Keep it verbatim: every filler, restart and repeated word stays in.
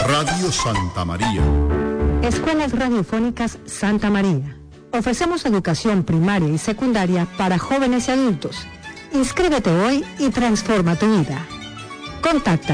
Radio Santa María. Escuelas Radiofónicas Santa María. Ofrecemos educación primaria y secundaria para jóvenes y adultos. Inscríbete hoy y transforma tu vida. Contacta